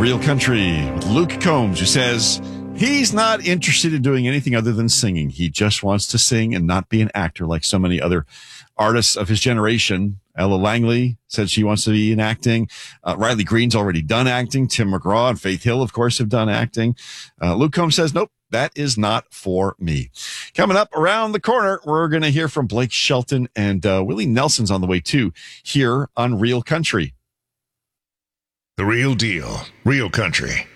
Real Country with Luke Combs, who says he's not interested in doing anything other than singing. He just wants to sing and not be an actor like so many other artists of his generation. Ella Langley said she wants to be in acting. Riley Green's already done acting. Tim McGraw and Faith Hill, of course, have done acting. Luke Combs says, nope, that is not for me. Coming up around the corner, we're going to hear from Blake Shelton, and Willie Nelson's on the way too, here on Real Country. The Real Deal, Real Country.